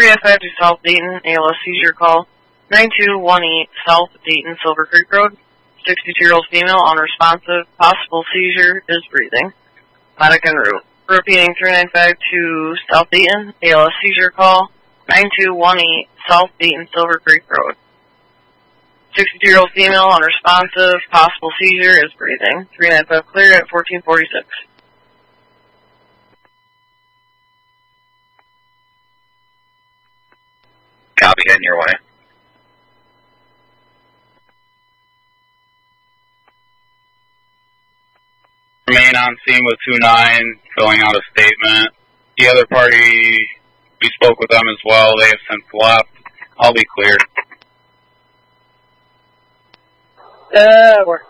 395 to South Dayton, ALS seizure call. 9218 South Dayton, Silver Creek Road. 62-year-old female, unresponsive, possible seizure, is breathing. Medic en route. Repeating 395 to South Dayton, ALS seizure call. 9218 South Dayton, Silver Creek Road. 62-year-old female, unresponsive, possible seizure, is breathing. 395 clear at 1446. Copy, heading your way. Remain on scene with 2-9, filling out a statement. The other party, we spoke with them as well. They have since left. I'll be clear. Work.